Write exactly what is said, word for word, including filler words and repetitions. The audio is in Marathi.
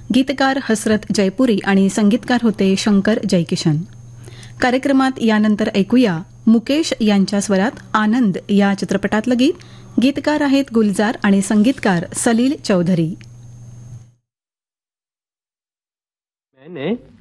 गीतकार हसरत जयपुरी आणि संगीतकार होते शंकर जयकिशन. कार्यक्रमात यानंतर ऐकूया मुकेश यांच्या स्वरात आनंद या चित्रपटातलं गीत. गीतकार आहेत गुलजार आणि संगीतकार सलील चौधरी. मैंने